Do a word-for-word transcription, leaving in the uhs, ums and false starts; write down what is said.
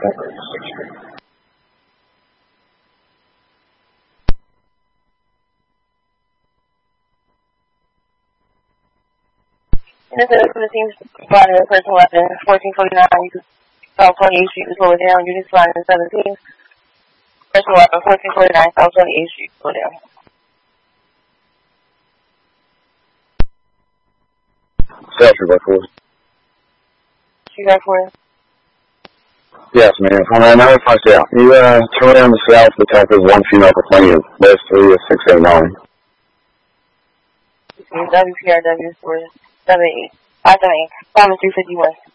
This is the team's responding to person weapon fourteen forty-nine, South twenty-eighth Street, was slowed down. Unit responding seventeen. Person weapon fourteen forty-nine, South twenty-eighth Street, slowed down. South Street, four. You got for it? Yes, ma'am. Hold on, now if I say, you uh, turn around the south, the top is one female complaining, list three is six eight nine. W P R W for seven eight, five seven eight, five three fifty one.